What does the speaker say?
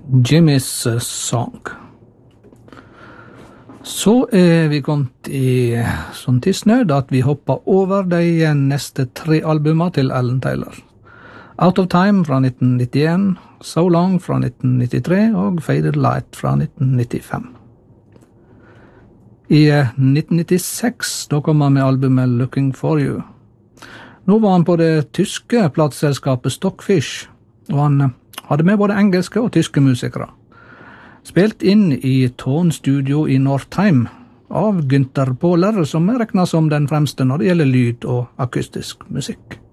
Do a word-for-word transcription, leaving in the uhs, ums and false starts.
Jimmy's Song. Så er vi kommet i sånn tidsnød at vi hopper over de neste tre albumene til Alan Taylor. Out of Time fra nitten nittien, So Long fra nitten nittitre og Faded Light fra nitten nittifem. I nitten nittiseks da kom han med albumet Looking For You. Nå var han på det tyske plateselskapet Stockfish, og han hadde med både engelske og tyske musikere. Spilt inn i Tone Studio i Northeim av Günther Pohler, som er regnet som den fremste når det gjelder lyd og akustisk musikk.